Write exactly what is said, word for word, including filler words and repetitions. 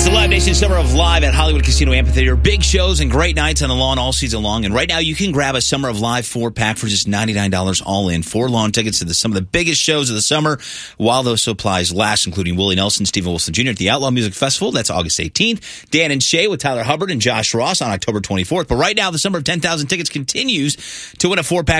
It's the Live Nation Summer of Live at Hollywood Casino Amphitheater. Big shows and great nights on the lawn all season long. And right now you can grab a Summer of Live four-pack for just ninety-nine dollars all in. Four lawn tickets to the, some of the biggest shows of the summer while those supplies last, including Willie Nelson, Stephen Wilson Junior at the Outlaw Music Festival. That's August eighteenth. Dan and Shay with Tyler Hubbard and Josh Ross on October twenty-fourth. But right now the Summer of ten thousand tickets continues to win a four-pack